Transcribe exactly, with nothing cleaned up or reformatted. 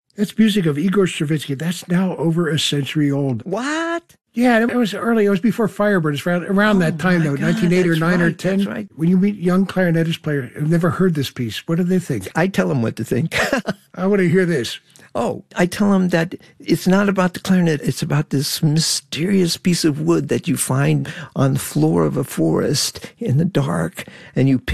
That's music of Igor Stravinsky. That's now over a century old. What? Yeah, it was early. It was before Firebird. It's around, around Oh that time, though, God, nineteen eighty or nine right, or ten. That's right. When you meet young clarinetist players who've never heard this piece, what do they think? I tell them what to think. I want to hear this. Oh, I tell them that it's not about the clarinet. It's about this mysterious piece of wood that you find on the floor of a forest in the dark, and you pick